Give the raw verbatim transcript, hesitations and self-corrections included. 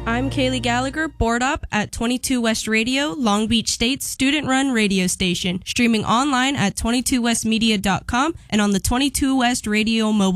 I'm Kaylee Gallagher, board op at twenty-two West Radio, Long Beach State's student-run radio station, streaming online at twenty-two west media dot com and on the twenty-two West Radio mobile